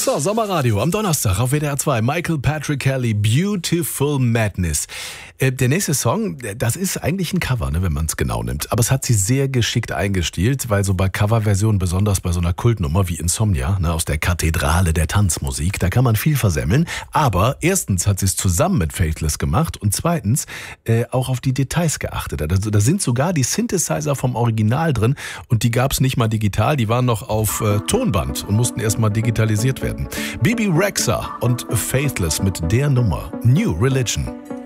So, Sommerradio am Donnerstag auf WDR 2. Michael Patrick Kelly, Beautiful Madness. Der nächste Song, das ist eigentlich ein Cover, ne, wenn man es genau nimmt. Aber es hat sie sehr geschickt eingestielt, weil so bei Coverversionen, besonders bei so einer Kultnummer wie Insomnia, ne, aus der Kathedrale der Tanzmusik, da kann man viel versemmeln. Aber erstens hat sie es zusammen mit Faithless gemacht und zweitens auch auf die Details geachtet. Also, da sind sogar die Synthesizer vom Original drin und die gab es nicht mal digital, die waren noch auf Tonband und mussten erstmal digitalisiert werden. Bebe Rexha und Faithless mit der Nummer New Religion.